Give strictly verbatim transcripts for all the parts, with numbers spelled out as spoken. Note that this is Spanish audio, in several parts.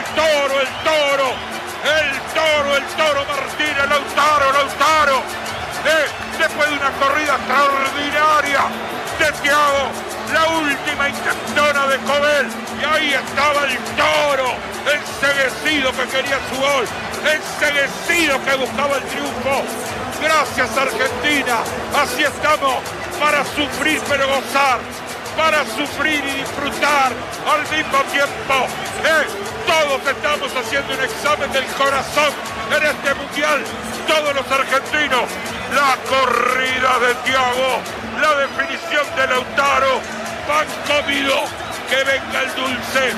el toro, el toro, el toro, el toro Martínez, Lautaro, Lautaro. Eh, después de una corrida extraordinaria de Thiago, la última intentona de Cobel, y ahí estaba el toro, enceguecido que quería su gol, enceguecido que buscaba el triunfo. Gracias Argentina, así estamos, para sufrir pero gozar, para sufrir y disfrutar al mismo tiempo. Eh, todos estamos haciendo un examen del corazón en este mundial, todos los argentinos. La corrida de Thiago, la definición de Lautaro, pan comido, que venga el dulce,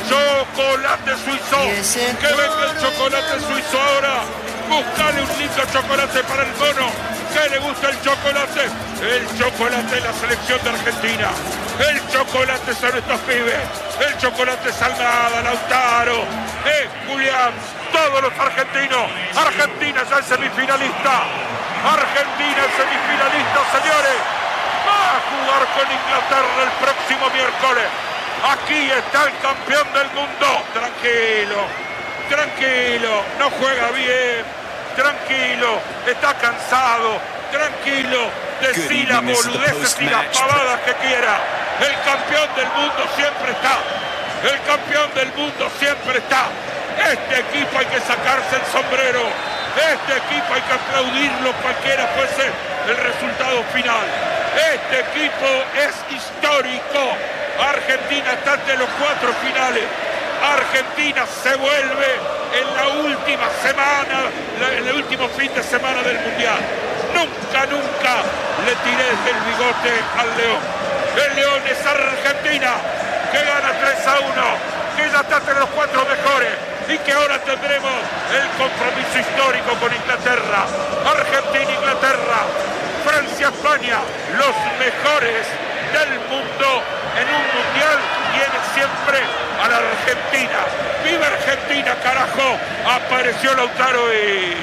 chocolate suizo, que venga el chocolate suizo ahora, buscale un lindo chocolate para el mono, que le gusta el chocolate, el chocolate de la selección de Argentina, el chocolate son estos pibes, el chocolate Salgada, Lautaro, eh, Julián, todos los argentinos, Argentina ya es semifinalista, Argentina es semifinalista, señores, va a jugar con Inglaterra el próximo miércoles. Aquí está el campeón del mundo. Tranquilo, tranquilo, no juega bien, tranquilo, está cansado, tranquilo, decí las boludeces y las pavadas que quiera. El campeón del mundo siempre está, el campeón del mundo siempre está. Este equipo hay que sacarse el sombrero, este equipo hay que aplaudirlo cualquiera fuese el resultado final. Este equipo es histórico. Argentina está entre los cuatro finales. Argentina se vuelve en la última semana, en el último fin de semana del Mundial. Nunca, nunca le tiré el bigote al León. El León es Argentina, que gana tres a uno, que ya está entre los cuatro mejores y que ahora tendremos el compromiso histórico con Inglaterra. Argentina-Inglaterra, Francia-España, los mejores del mundo en un mundial viene siempre a la Argentina. ¡Viva Argentina, carajo! Apareció Lautaro y...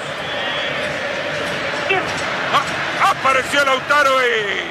¡Ah! Apareció Lautaro y...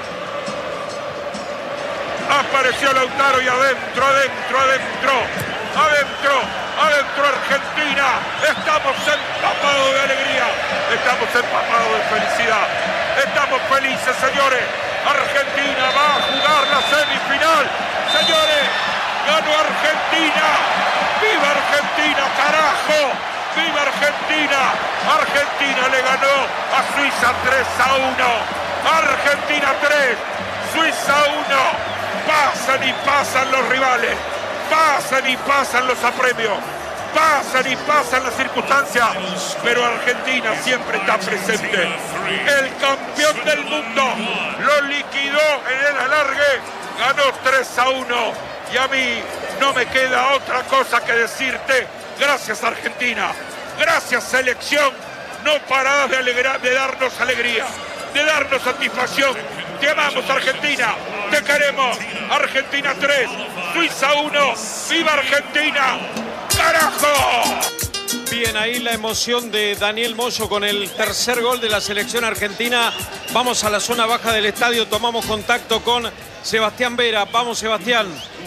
Apareció Lautaro y adentro, adentro, adentro, adentro, adentro Argentina. Estamos empapados de alegría, estamos empapados de felicidad, estamos felices, señores. Argentina va a jugar la semifinal, señores. Ganó Argentina. ¡Viva Argentina, carajo! ¡Viva Argentina! Argentina le ganó a Suiza tres a uno. Argentina tres, Suiza uno. Pasan y pasan los rivales, pasan y pasan los apremios, pasan y pasan las circunstancias, pero Argentina siempre está presente. El campeón del mundo lo liquidó en el alargue, ganó tres a uno, y a mí no me queda otra cosa que decirte: gracias Argentina, gracias selección, no parás de, alegrar, de darnos alegría, de darnos satisfacción. Te amamos Argentina, te queremos. Argentina tres, Suiza uno, ¡viva Argentina! ¡Carajo! Bien, ahí la emoción de Daniel Moyo con el tercer gol de la selección argentina. Vamos a la zona baja del estadio, tomamos contacto con Sebastián Vera. Vamos, Sebastián.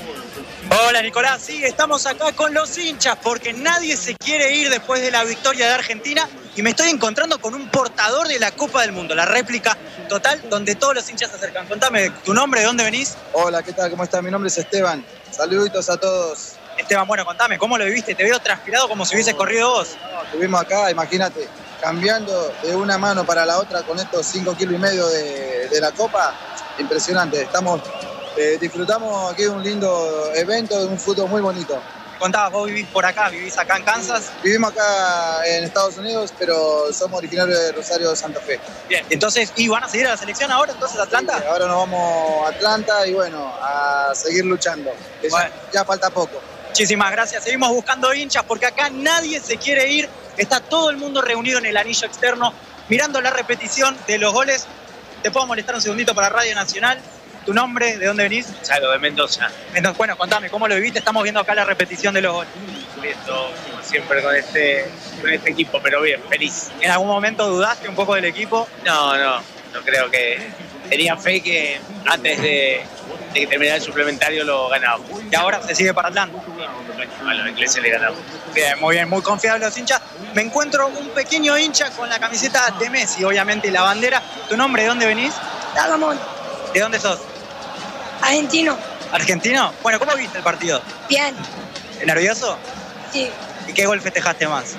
Hola Nicolás, sí, estamos acá con los hinchas porque nadie se quiere ir después de la victoria de Argentina y me estoy encontrando con un portador de la Copa del Mundo, la réplica total donde todos los hinchas se acercan. Contame tu nombre, ¿de dónde venís? Hola, ¿qué tal? ¿Cómo estás? Mi nombre es Esteban. Saluditos a todos. Esteban, bueno, contame, ¿cómo lo viviste? Te veo transpirado como si hubieses corrido vos. No, estuvimos acá, imagínate, cambiando de una mano para la otra con estos cinco kilos y medio de, de la Copa. Impresionante, estamos... Eh, disfrutamos aquí de un lindo evento, de un fútbol muy bonito. Contabas, vos vivís por acá, vivís acá en Kansas. Vivimos acá en Estados Unidos, pero somos originarios de Rosario de Santa Fe. Bien, entonces, ¿y van a seguir a la selección ahora entonces Atlanta? Sí, ahora nos vamos a Atlanta y bueno, a seguir luchando. Bueno. Ya, ya falta poco. Muchísimas gracias, seguimos buscando hinchas porque acá nadie se quiere ir. Está todo el mundo reunido en el anillo externo, mirando la repetición de los goles. ¿Te puedo molestar un segundito para Radio Nacional? ¿Tu nombre? ¿De dónde venís? Salgo de Mendoza. Entonces, bueno, contame, ¿cómo lo viviste? Estamos viendo acá la repetición de los goles. Esto, como siempre, con este, con este equipo, pero bien, feliz. ¿En algún momento dudaste un poco del equipo? No, no, no creo que tenía fe que antes de, de que terminara el suplementario lo ganábamos. Y ahora se sigue para Atlanta. A los ingleses le ganamos. Bien, muy bien, muy confiables los hinchas. Me encuentro un pequeño hincha con la camiseta de Messi, obviamente, y la bandera. ¿Tu nombre? ¿De dónde venís? Ramón, ¿De dónde sos? argentino. ¿Argentino? Bueno, ¿cómo viste el partido? Bien, ¿Nervioso? sí. ¿Y qué gol festejaste más?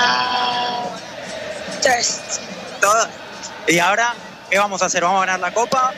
Ah, tres. ¿Todo? ¿Y ahora qué vamos a hacer? ¿Vamos a ganar la Copa?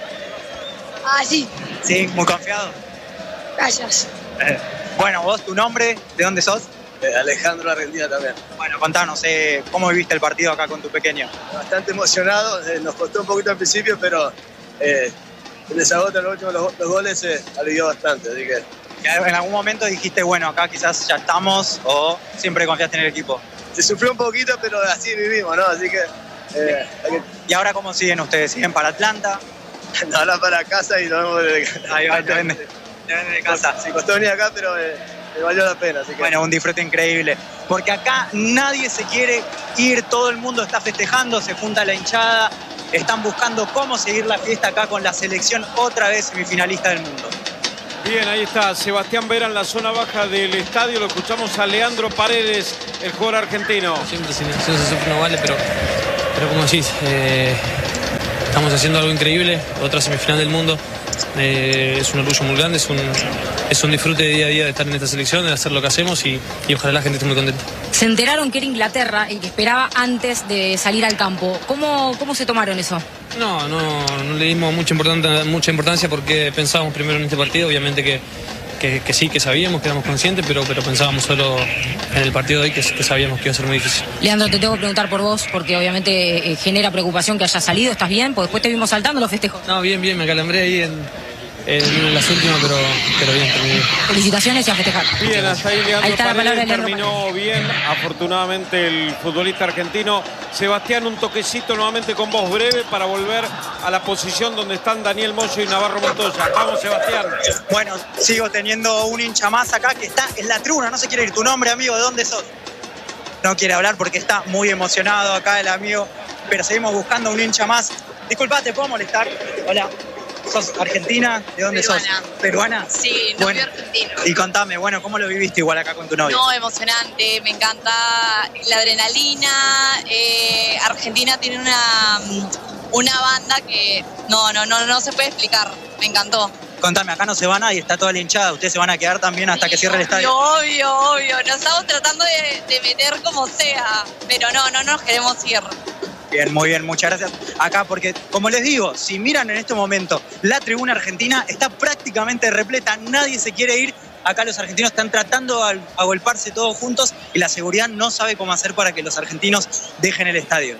Ah, sí. Sí, muy confiado. Gracias. Bueno, vos, ¿tu nombre? ¿De dónde sos? Eh, Alejandro, Argentina también. Bueno, contanos, eh, ¿cómo viviste el partido acá con tu pequeño? Bastante emocionado, eh, nos costó un poquito al principio, pero eh, el desagoto en los últimos los, los goles eh, alivió bastante, así que... ¿En algún momento dijiste, bueno, acá quizás ya estamos, o siempre confiaste en el equipo? Se sufrió un poquito, pero así vivimos, ¿no? Así que... Eh, hay que... ¿Y ahora cómo siguen ustedes? ¿Siguen para Atlanta? Ahora para casa y nos vemos de... Ahí va, te venden de casa. Sí, costó venir acá, pero eh, me valió la pena, así que... Bueno, un disfrute increíble. Porque acá nadie se quiere ir, todo el mundo está festejando, se junta la hinchada, están buscando cómo seguir la fiesta acá con la selección, otra vez semifinalista del mundo. Bien, ahí está Sebastián Vera en la zona baja del estadio. Lo escuchamos a Leandro Paredes, el jugador argentino. Siempre sin ilusión se sufre no vale, pero, pero como decís, eh, estamos haciendo algo increíble, otra semifinal del mundo. Eh, es un orgullo muy grande, es un, es un disfrute de día a día de estar en esta selección, de hacer lo que hacemos y, y ojalá la gente esté muy contenta. Se enteraron que era Inglaterra el que esperaba antes de salir al campo. ¿Cómo, cómo se tomaron eso? No, no, no le dimos mucha importancia, mucha importancia porque pensábamos primero en este partido, obviamente que, que, que sí, que sabíamos, que éramos conscientes, pero, pero pensábamos solo en el partido de hoy que, que sabíamos que iba a ser muy difícil. Leandro, te tengo que preguntar por vos, porque obviamente eh, genera preocupación que hayas salido. ¿Estás bien? Porque después te vimos saltando los festejos. No, bien, bien, me acalambré ahí en... en las últimas, pero, pero bien, terminé. Felicitaciones y a festejar. Bien, hasta ahí Leandro Ahí está la palabra de Paredes, Leandro terminó bien, afortunadamente el futbolista argentino. Sebastián, un toquecito nuevamente con voz breve para volver a la posición donde están Daniel Moyo y Navarro Montoya. Vamos, Sebastián. Bueno, sigo teniendo un hincha más acá que está en la tribuna, no se quiere ir. ¿Tu nombre, amigo? ¿De dónde sos? No quiere hablar porque está muy emocionado acá el amigo, pero seguimos buscando un hincha más. Disculpa, ¿te puedo molestar? Hola. ¿Sos argentina? ¿De dónde Peruana. sos? ¿Peruana? Sí, novio bueno, argentino. Y contame, bueno, ¿cómo lo viviste igual acá con tu novio? No, emocionante, me encanta la adrenalina. Eh, Argentina tiene una, una banda que no, no, no, no se puede explicar, me encantó. Contame, acá no se va nadie, está toda la hinchada, ustedes se van a quedar también hasta sí, que cierre el estadio. Obvio, obvio, nos estamos tratando de, de meter como sea, pero no, no nos queremos ir. Bien, muy bien, muchas gracias. Acá, porque como les digo, si miran en este momento, la tribuna argentina está prácticamente repleta, nadie se quiere ir. Acá los argentinos están tratando de agolparse todos juntos y la seguridad no sabe cómo hacer para que los argentinos dejen el estadio.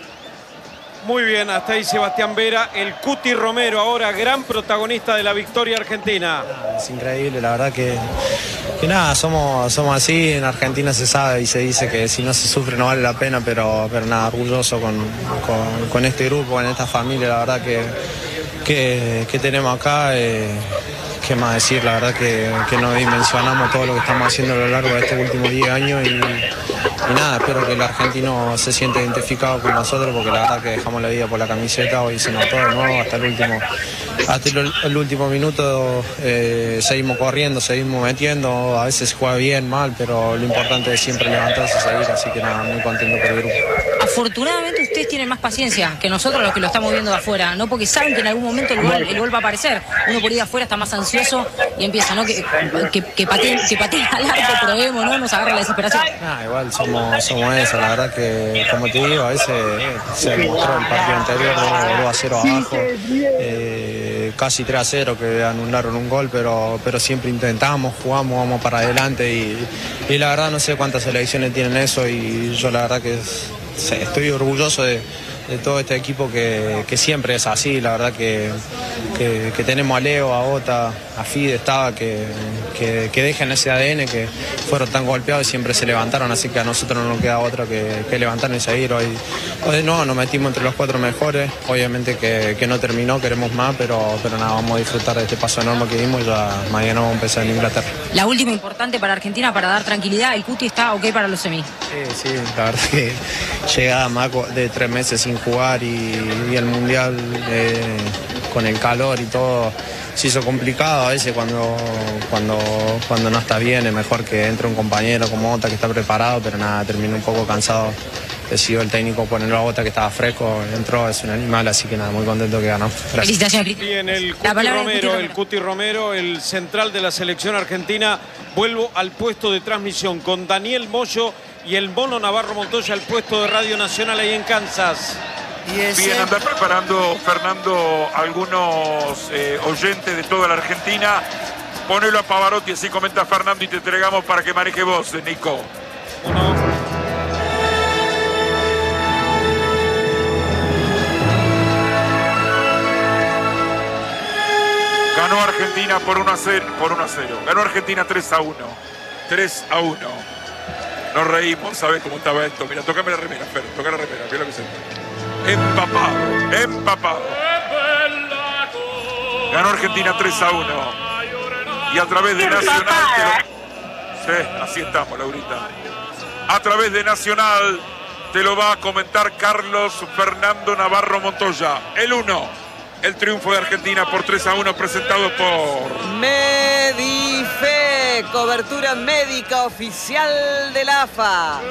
Muy bien, hasta ahí Sebastián Vera, el Cuti Romero, ahora gran protagonista de la victoria argentina. Es increíble, la verdad que, que nada, somos, somos así, en Argentina se sabe y se dice que si no se sufre no vale la pena, pero, pero nada, orgulloso con, con, con este grupo, con esta familia, la verdad que, que, que tenemos acá. Eh, ¿Qué más decir? La verdad que, que no dimensionamos todo lo que estamos haciendo a lo largo de estos últimos diez años y, y nada, espero que el argentino se sienta identificado con nosotros porque la verdad que dejamos la vida por la camiseta, hoy se notó de nuevo hasta el último, hasta el, el último minuto, eh, seguimos corriendo, seguimos metiendo, a veces se juega bien, mal, pero lo importante es siempre levantarse y seguir, así que nada, muy contento por el grupo. Afortunadamente ustedes tienen más paciencia que nosotros los que lo estamos viendo de afuera, ¿no? Porque saben que en algún momento el gol, el gol va a aparecer. Uno por ir de afuera está más ansioso y empieza, ¿no? Que, que, que pateen, que pateen al arco, probemos, ¿no? Nos agarra la desesperación. Ah, igual somos, somos eso, la verdad que, como te digo, a veces eh, se demostró el partido anterior, dos a cero abajo, eh, casi tres a cero que anularon un gol, pero, pero siempre intentamos, jugamos, vamos para adelante y, y la verdad no sé cuántas selecciones tienen eso y yo la verdad que es, estoy orgulloso de, de todo este equipo que, que siempre es así, la verdad que, que, que tenemos a Leo, a Ota, a Fide, estaba, que, que, que dejan ese A D N, que fueron tan golpeados y siempre se levantaron, así que a nosotros no nos queda otra que, que levantarnos y seguir. Hoy, hoy no, nos metimos entre los cuatro mejores, obviamente que, que no terminó, queremos más, pero, pero nada, vamos a disfrutar de este paso enorme que dimos y ya mañana vamos a empezar en Inglaterra. La última importante para Argentina, para dar tranquilidad, el Cuti está ok para los semis. Sí, sí, la verdad que llegaba más de tres meses sin jugar y, y el Mundial eh, con el calor y todo se hizo complicado. A veces cuando, cuando, cuando no estás bien es mejor que entre un compañero como Ota que está preparado, pero nada, terminé un poco cansado. Decidió el técnico ponerlo a Ota que estaba fresco, entró, es un animal, así que nada, muy contento que ganó. Felicitaciones. Bien, el Cuti Romero, el Cuti Romero, el central de la selección argentina. Vuelvo al puesto de transmisión con Daniel Moyo y el Mono Navarro Montoya al puesto de Radio Nacional ahí en Kansas. Bien, anda preparando, Fernando, algunos eh, oyentes de toda la Argentina. Ponelo a Pavarotti, así comenta Fernando, y te entregamos para que maneje vos, Nico. Uno. Ganó Argentina por uno a cero, por uno a cero. Ganó Argentina tres a uno. tres a uno. Nos reímos, ¿sabes cómo estaba esto? Mira, tócame la remera, Fer, toca la remera, mira lo que se empapado, empapado. Ganó Argentina tres a uno. Y a través de Nacional... Te lo... Sí, así estamos, Laurita. A través de Nacional te lo va a comentar Carlos Fernando Navarro Montoya. El uno. El triunfo de Argentina por tres a uno presentado por Medife, cobertura médica oficial de la A F A.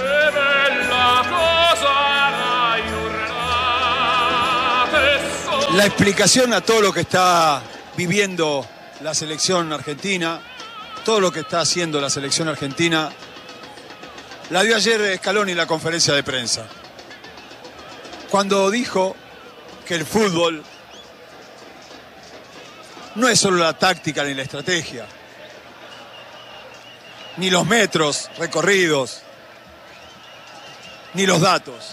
La explicación a todo lo que está viviendo la selección argentina, todo lo que está haciendo la selección argentina, la dio ayer Scaloni en la conferencia de prensa, cuando dijo que el fútbol no es solo la táctica ni la estrategia, ni los metros recorridos, ni los datos.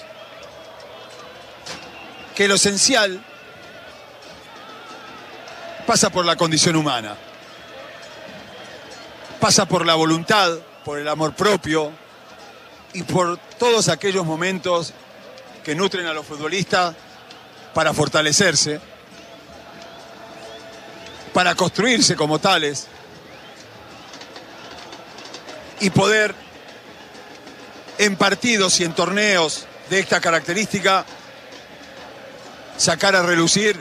Que lo esencial pasa por la condición humana, pasa por la voluntad, por el amor propio y por todos aquellos momentos que nutren a los futbolistas para fortalecerse, para construirse como tales y poder en partidos y en torneos de esta característica sacar a relucir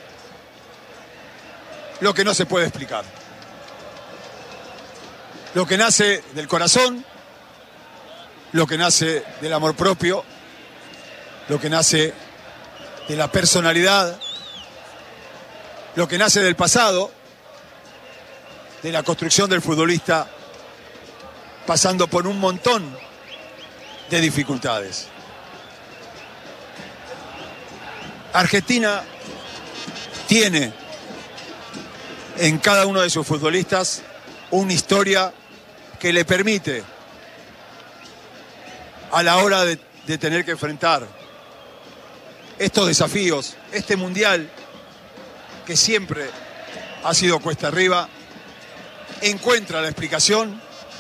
lo que no se puede explicar, lo que nace del corazón, lo que nace del amor propio, lo que nace de la personalidad, lo que nace del pasado, de la construcción del futbolista, pasando por un montón de dificultades. Argentina tiene en cada uno de sus futbolistas una historia que le permite, a la hora de, de tener que enfrentar estos desafíos, este mundial que siempre ha sido cuesta arriba, encuentra la explicación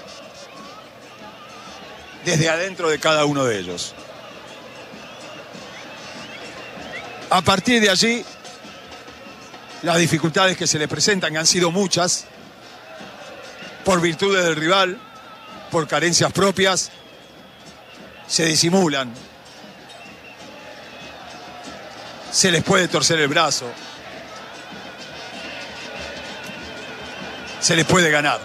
desde adentro de cada uno de ellos. A partir de allí, las dificultades que se le presentan, que han sido muchas, por virtudes del rival, por carencias propias, se disimulan. Se les puede torcer el brazo. Se les puede ganar.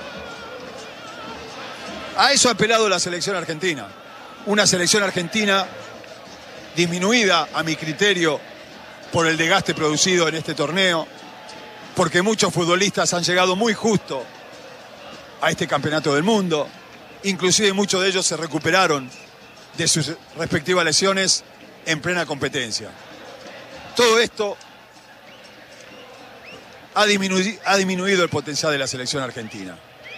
A eso ha apelado la selección argentina. Una selección argentina disminuida, a mi criterio, por el desgaste producido en este torneo, porque muchos futbolistas han llegado muy justo a este campeonato del mundo, inclusive muchos de ellos se recuperaron de sus respectivas lesiones en plena competencia. Todo esto ha disminuido, ha disminuido el potencial de la selección argentina.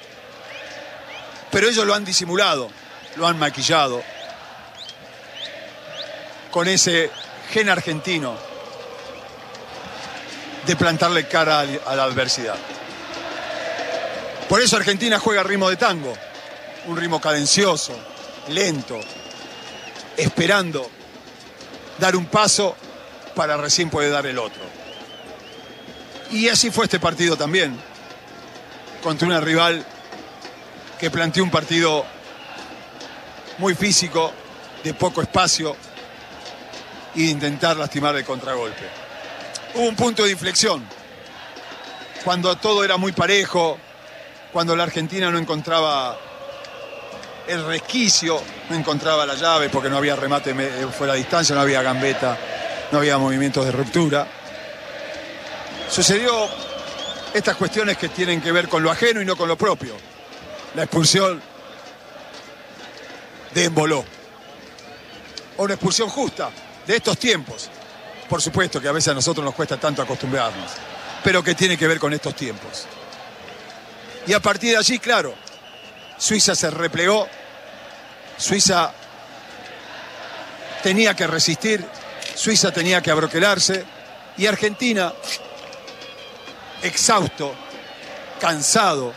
Pero ellos lo han disimulado, lo han maquillado con ese gen argentino de plantarle cara a la adversidad. Por eso Argentina juega a ritmo de tango, un ritmo cadencioso, lento, esperando dar un paso para recién poder dar el otro. Y así fue este partido también, contra una rival que planteó un partido muy físico, de poco espacio, y de intentar lastimar el contragolpe. hubo un punto de inflexión. Cuando todo era muy parejo, cuando la Argentina no encontraba el resquicio, no encontraba la llave porque no había remate fuera de distancia, no había gambeta, no había movimientos de ruptura. Sucedió estas cuestiones que tienen que ver con lo ajeno y no con lo propio. La expulsión de Emboló. O una expulsión justa de estos tiempos. Por supuesto que a veces a nosotros nos cuesta tanto acostumbrarnos, pero que tiene que ver con estos tiempos. Y a partir de allí, claro, Suiza se replegó, Suiza tenía que resistir, Suiza tenía que abroquelarse, y Argentina, exhausto, cansado,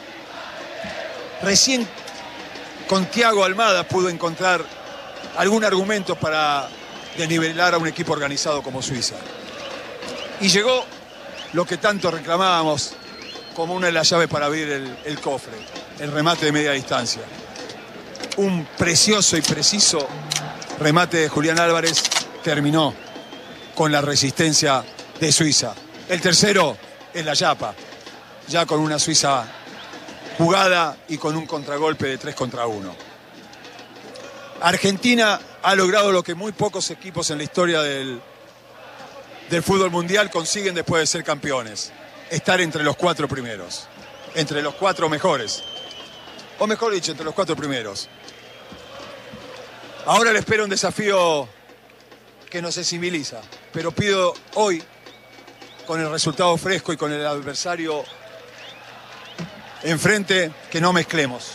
recién con Thiago Almada pudo encontrar algún argumento para desnivelar a un equipo organizado como Suiza. Y llegó lo que tanto reclamábamos como una de las llaves para abrir el, el cofre, el remate de media distancia. Un precioso y preciso remate de Julián Álvarez terminó con la resistencia de Suiza. El tercero es la Yapa, ya con una Suiza jugada y con un contragolpe de tres contra uno. Argentina ha logrado lo que muy pocos equipos en la historia del, del fútbol mundial consiguen después de ser campeones: estar entre los cuatro primeros, entre los cuatro mejores, o mejor dicho, entre los cuatro primeros. Ahora le espera un desafío que nos sensibiliza, pero pido hoy, con el resultado fresco y con el adversario enfrente, que no mezclemos.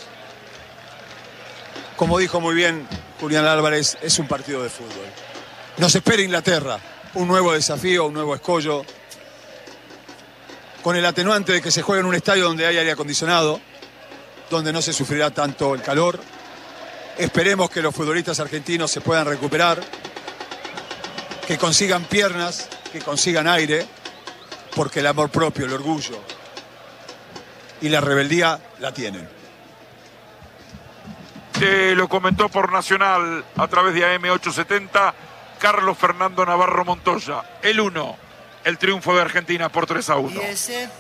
Como dijo muy bien Julián Álvarez, es un partido de fútbol. Nos espera Inglaterra, un nuevo desafío, un nuevo escollo, con el atenuante de que se juega en un estadio donde hay aire acondicionado, donde no se sufrirá tanto el calor. Esperemos que los futbolistas argentinos se puedan recuperar, que consigan piernas, que consigan aire, porque el amor propio, el orgullo y la rebeldía la tienen. Te lo comentó por Nacional a través de A M ochocientos setenta Carlos Fernando Navarro Montoya. El uno, el triunfo de Argentina por tres a uno.